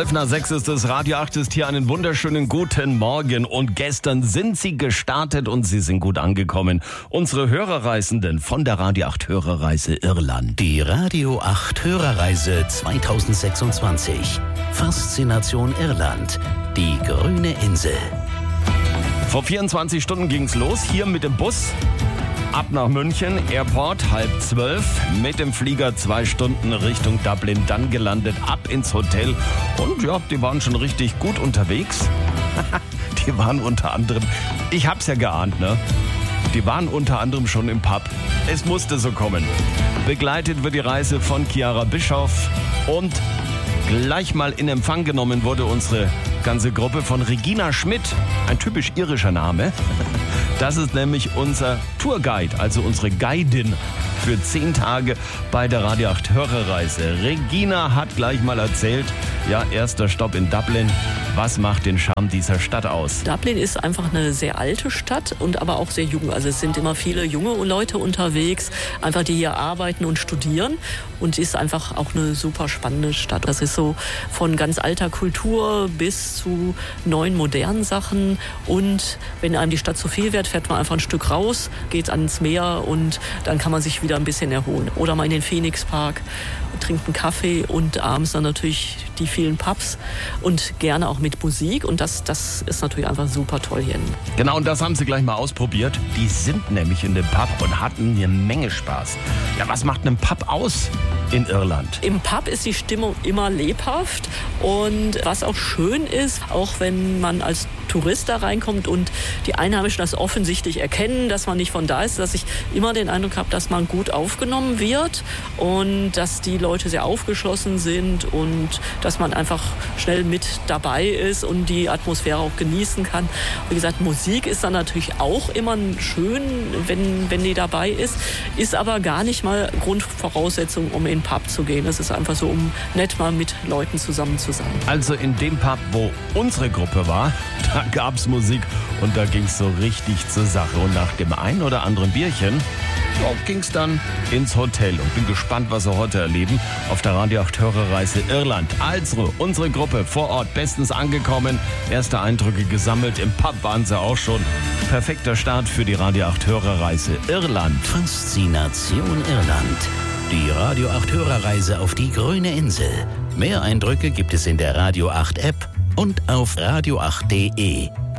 5:12 ist es. Radio 8 ist hier. Einen wunderschönen guten Morgen. Und gestern sind sie gestartet und sie sind gut angekommen. Unsere Hörerreisenden von der Radio 8 Hörerreise Irland. Die Radio 8 Hörerreise 2026. Faszination Irland. Die grüne Insel. Vor 24 Stunden ging's los. Hier mit dem Bus. Ab nach München, Airport, 11:30, mit dem Flieger 2 Stunden Richtung Dublin, dann gelandet, ab ins Hotel. Und ja, die waren schon richtig gut unterwegs. Die waren unter anderem, ich hab's ja geahnt, ne? Die waren unter anderem schon im Pub. Es musste so kommen. Begleitet wird die Reise von Chiara Bischoff und gleich mal in Empfang genommen wurde unsere ganze Gruppe von Regina Schmidt. Ein typisch irischer Name. Das ist nämlich unser Tourguide, also unsere Guidin für 10 Tage bei der Radio 8 Hörerreise. Regina hat gleich mal erzählt, ja, erster Stopp in Dublin. Was macht den Charme dieser Stadt aus? Dublin ist einfach eine sehr alte Stadt und aber auch sehr jung. Also es sind immer viele junge Leute unterwegs, einfach die hier arbeiten und studieren. Und ist einfach auch eine super spannende Stadt. Das ist so von ganz alter Kultur bis zu neuen modernen Sachen. Und wenn einem die Stadt zu viel wird, fährt man einfach ein Stück raus, geht ans Meer und dann kann man sich wieder ein bisschen erholen. Oder mal in den Phoenix Park, trinkt einen Kaffee und abends dann natürlich die vielen Pubs und gerne auch mit Musik. Und das ist natürlich einfach super toll hier. Genau, und das haben sie gleich mal ausprobiert. Die sind nämlich in dem Pub und hatten eine Menge Spaß. Ja, was macht einen Pub aus in Irland? Im Pub ist die Stimmung immer lebhaft und was auch schön ist, auch wenn man als Tourist da reinkommt und die Einheimischen das offensichtlich erkennen, dass man nicht von da ist, dass ich immer den Eindruck habe, dass man gut aufgenommen wird und dass die Leute sehr aufgeschlossen sind und dass man einfach schnell mit dabei ist und die Atmosphäre auch genießen kann. Wie gesagt, Musik ist dann natürlich auch immer schön, wenn die dabei ist aber gar nicht mal Grundvoraussetzung, um in den Pub zu gehen. Es ist einfach so, um nett mal mit Leuten zusammen zu sein. Also in dem Pub, wo unsere Gruppe war, da gab's Musik und da ging's so richtig zur Sache. Und nach dem einen oder anderen Bierchen ging's dann ins Hotel. Und bin gespannt, was wir heute erleben auf der Radio 8 Hörerreise Irland. Also, unsere Gruppe vor Ort bestens angekommen. Erste Eindrücke gesammelt. Im Pub waren sie auch schon. Perfekter Start für die Radio 8 Hörerreise Irland. Faszination Irland. Die Radio 8 Hörerreise auf die grüne Insel. Mehr Eindrücke gibt es in der Radio 8 App und auf radio8.de.